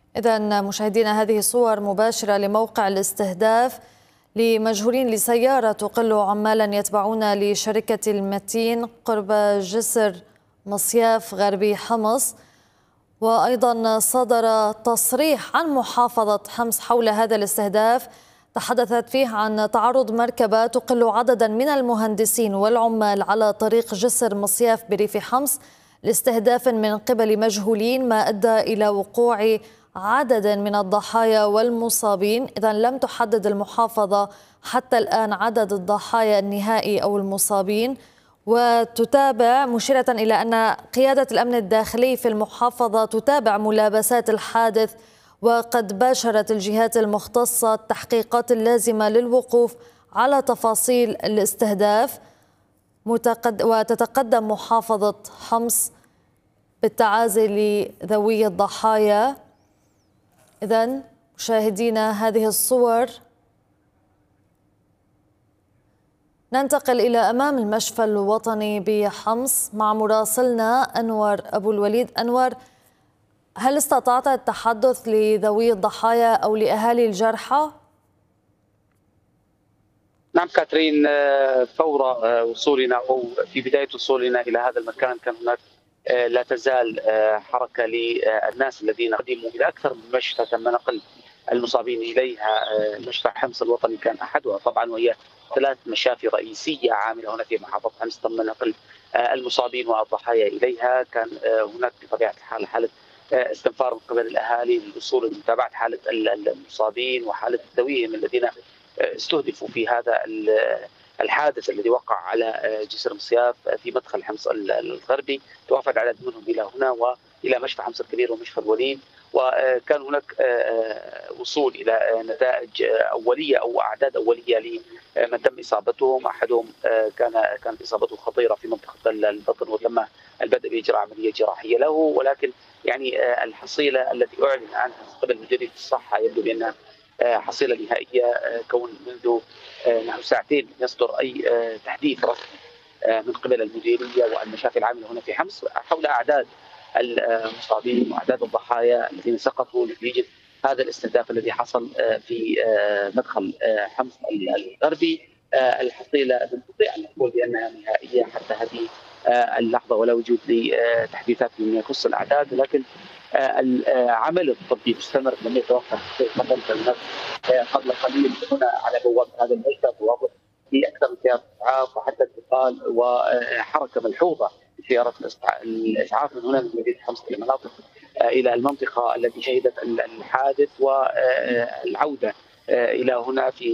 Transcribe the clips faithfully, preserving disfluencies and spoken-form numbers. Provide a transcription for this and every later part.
إذن مشاهدينا، هذه صور مباشرة لموقع الاستهداف لمجهولين لسيارة تقل عمالا يتبعون لشركة المتين قرب جسر مصياف غربي حمص. وأيضا صدر تصريح عن محافظة حمص حول هذا الاستهداف، تحدثت فيه عن تعرض مركبة تقل عددا من المهندسين والعمال على طريق جسر مصياف بريف حمص لاستهداف من قبل مجهولين، ما أدى إلى وقوع عدد من الضحايا والمصابين. إذن لم تحدد المحافظة حتى الآن عدد الضحايا النهائي أو المصابين. وتتابع مشيرة إلى أن قيادة الأمن الداخلي في المحافظة تتابع ملابسات الحادث، وقد باشرت الجهات المختصة التحقيقات اللازمة للوقوف على تفاصيل الاستهداف. وتتقدم محافظة حمص بالتعازي لذوي الضحايا. إذن مشاهدينا، هذه الصور. ننتقل إلى أمام المشفى الوطني بحمص مع مراسلنا أنور أبو الوليد. أنور، هل استطعت التحدث لذوي الضحايا أو لأهالي الجرحى؟ نعم كاترين، فور وصولنا أو في بداية وصولنا إلى هذا المكان كان هناك لا تزال حركة للناس الذين قدموا إلى أكثر من مشفى تم نقل المصابين إليها. مشفى حمص الوطني كان أحدها طبعا، وهي ثلاث مشافي رئيسية عاملة هنا في محافظة حمص تم نقل المصابين والضحايا إليها. كان هناك بطبيعة الحال حالة استنفار من قبل الأهالي للوصول لمتابعة حالة المصابين وحالة ذويهم الذين استهدفوا في هذا الحادث الذي وقع على جسر مصياف في مدخل حمص الغربي. توافد عدد منهم إلى هنا وإلى مشفى حمص الكبير ومشفى الوليد، وكان هناك وصول إلى نتائج أولية أو أعداد أولية لمن تم إصابتهم. أحدهم كان كانت إصابته خطيرة في منطقة البطن وتم البدء بإجراء عملية جراحية له، ولكن يعني الحصيلة التي أعلن عنها من قبل مديرية الصحة يبدو بأنها حصيلة نهائية، كون منذ نحو ساعتين يصدر أي تحديث رسمي من قبل المديرية والمشافي العاملة هنا في حمص حول أعداد المصابين وأعداد الضحايا الذين سقطوا نتيجة هذا الاستهداف الذي حصل في مدخل حمص الغربي. الحصيلة نستطيع أن نقول بأنها نهائية حتى هذه اللحظة ولا وجود لتحديثات فيما يخص الأعداد، ولكن العمل الطبي مستمر لم يتوقف قبل قليل هنا على بوابة هذا المشفى، بوابة في أكثر من سيارة إسعاف وحتى انتقال وحركة ملحوظة لسيارة الإسعاف من هنا من مدينة حمص إلى المناطق إلى المنطقة التي شهدت الحادث، والعودة إلى هنا في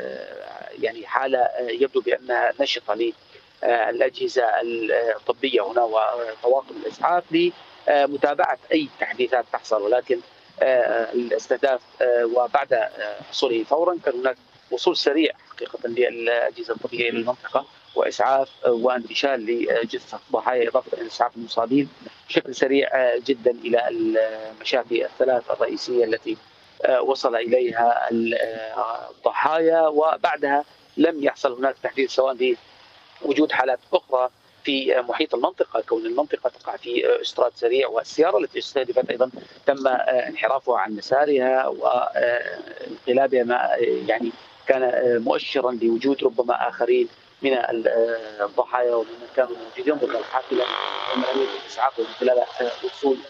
يعني حالة يبدو بأنها نشطة للأجهزة الطبية هنا وطواقم الإسعاف لمتابعة أي تحديثات تحصل. ولكن الاستهداف وبعد حصوله فورا كان هناك وصول سريع حقيقة للأجهزة الطبية إلى المنطقة وإسعاف وانتشال لجثث الضحايا إضافة إلى إسعاف المصابين بشكل سريع جدا إلى المشافي الثلاث الرئيسية التي وصل إليها الضحايا. وبعدها لم يحصل هناك تحديث سواء بوجود حالات أخرى في محيط المنطقة، كون المنطقة تقع في استراد سريع، والسيارة التي استهدفت أيضا تم انحرافها عن مسارها وانقلابها، ما يعني كان مؤشرا لوجود ربما آخرين من الضحايا ومن كانوا موجودين ضمن الحافلة وعملية الإسعاف من خلال وصول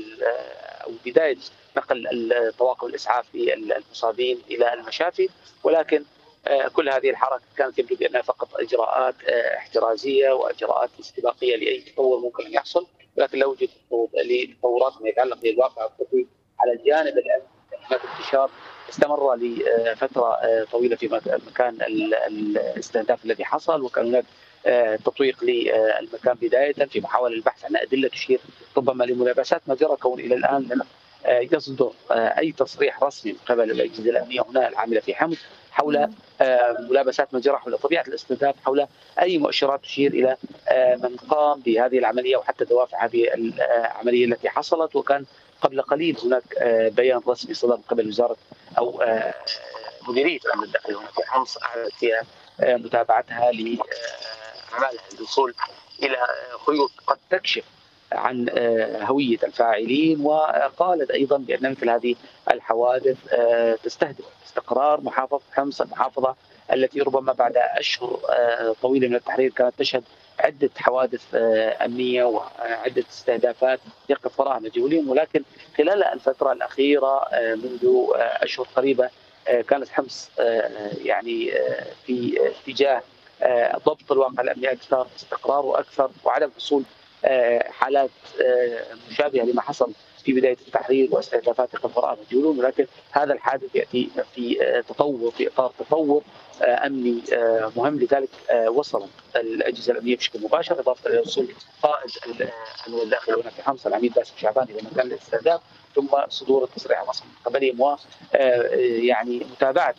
أو بداية نقل طواقم الإسعاف للمصابين إلى المشافي. ولكن كل هذه الحركة كانت يبدو بأنها فقط إجراءات احترازية وإجراءات استباقية لأي تطور ممكن أن يحصل، ولكن لا وجود لتطورات ما يتعلق بالواقع الطبي على الجانب الأمني. هناك انتشار استمر لفترة طويلة في مكان الاستهداف الذي حصل، وكان هناك تطويق للمكان بداية في محاولة البحث عن أدلة تشير ربما لملابسات ما جرى، كون إلى الآن لم يصدر أي تصريح رسمي من قبل الأجهزة الأمنية هنا العاملة في حمص حول ملابسات ما جرى حول طبيعة الاستهداف، حول أي مؤشرات تشير إلى من قام بهذه العملية وحتى دوافع هذه العملية التي حصلت. وكان قبل قليل هناك بيان رسمي صدر من قبل وزارة أو مديرية الأمن الداخلي هنا في حمص أعلنت فيها متابعتها لعملها الوصول إلى خيوط قد تكشف عن هوية الفاعلين، وقالت أيضا بأن مثل هذه الحوادث تستهدف استقرار محافظة حمص، المحافظة التي ربما بعد أشهر طويلة من التحرير كانت تشهد عدة حوادث أمنية وعدة استهدافات يقف وراءها مجهولين، ولكن خلال الفترة الأخيرة منذ أشهر قريبة كانت حمص يعني في اتجاه ضبط الواقع الأمني أكثر، استقرار وأكثر، وعدم حصول حالات مشابهة لما حصل في بداية التحرير واستهدافات يقف وراءها مجهولون. ولكن هذا الحادث يأتي في تطور، في إطار تطور أمني مهم، لذلك وصلت الأجهزة الأمنية بشكل مباشر، إضافة إلى وصول قائد الأمن الداخلي هنا في حمص العميد باسم شعبان إلى مكان الاستهداف، ثم صدور التصريح الرسمي من قبلهم، و يعني متابعة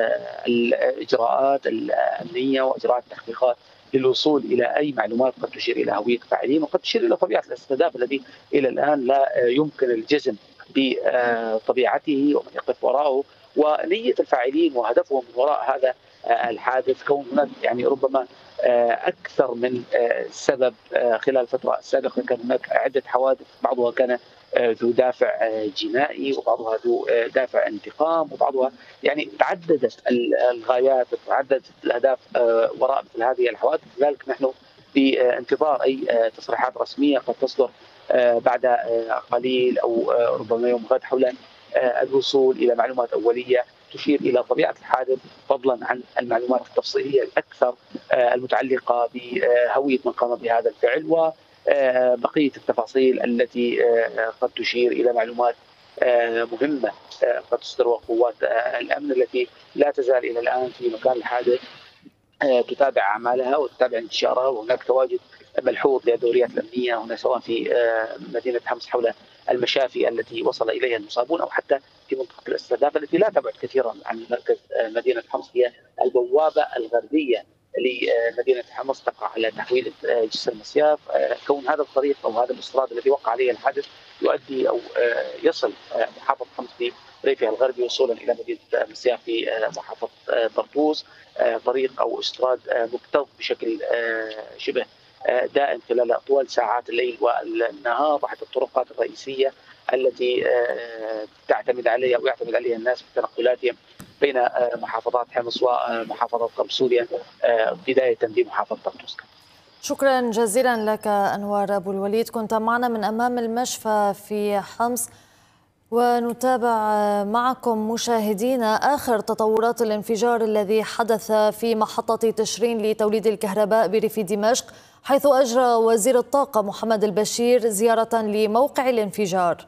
الإجراءات الأمنية وإجراءات التحقيقات للوصول إلى أي معلومات قد تشير إلى هوية الفاعلين وقد تشير إلى طبيعة الاستهداف الذي إلى الآن لا يمكن الجزم بطبيعته ومن يقف وراءه ونية الفاعلين وهدفهم من وراء هذا الحادث. كون هناك يعني ربما أكثر من سبب خلال الفترة السابقة، كان هناك عدة حوادث بعضها كان ذو دافع جنائي وبعضها ذو دافع انتقام، وبعضها يعني تعددت الغايات وتعددت الأهداف وراء مثل هذه الحوادث. لذلك نحن بانتظار أي تصريحات رسمية قد تصدر بعد قليل أو ربما يوم غد حول الوصول إلى معلومات أولية تشير إلى طبيعة الحادث، فضلا عن المعلومات التفصيلية الأكثر المتعلقة بهوية من قام بهذا الفعل وبقية التفاصيل التي قد تشير إلى معلومات مهمة قد تصدر قوات الأمن التي لا تزال إلى الآن في مكان الحادث تتابع أعمالها وتتابع انتشارها. وهناك تواجد ملحوظ للدوريات الأمنية هنا سواء في مدينة حمص حول المشافي التي وصل إليها المصابون أو حتى في منطقة الاستهداف التي لا تبعد كثيرا عن مركز مدينة حمص، هي البوابة الغربية لمدينة حمص تقع على تحويل جسر مصياف. كون هذا الطريق أو هذا الاستراد الذي وقع عليه الحادث يؤدي أو يصل محافظة حمص في ريفها الغربي وصولا إلى مدينة مصياف في محافظة برطوس، طريق أو استراد مكتظ بشكل شبه دائم خلال طوال ساعات الليل والنهار، واحد الطرقات الرئيسية التي تعتمد عليها أو يعتمد عليها الناس في تنقلاتهم بين محافظات حمص ومحافظة قمصوريا بداية بمحافظة طرطوس. شكرا جزيلا لك أنوار أبو الوليد، كنت معنا من أمام المشفى في حمص. ونتابع معكم مشاهدينا آخر تطورات الانفجار الذي حدث في محطة تشرين لتوليد الكهرباء بريف دمشق، حيث أجرى وزير الطاقة محمد البشير زيارة لموقع الانفجار.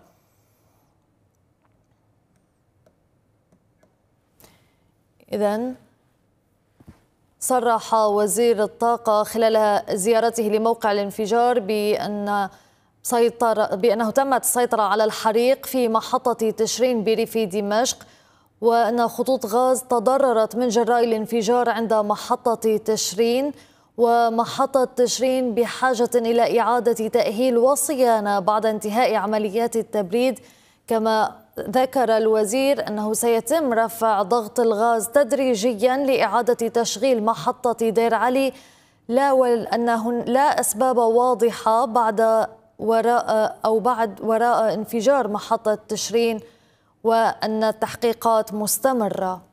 إذن صرح وزير الطاقة خلال زيارته لموقع الانفجار بأن سيطر بأنه تمت السيطرة على الحريق في محطة تشرين بريف دمشق، وأن خطوط غاز تضررت من جراء الانفجار عند محطة تشرين، ومحطة تشرين بحاجة إلى إعادة تأهيل وصيانة بعد انتهاء عمليات التبريد. كما ذكر الوزير أنه سيتم رفع ضغط الغاز تدريجيا لإعادة تشغيل محطة دير علي، لا وأنه لا أسباب واضحة بعد وراء أو بعد وراء انفجار محطة تشرين، وأن التحقيقات مستمرة.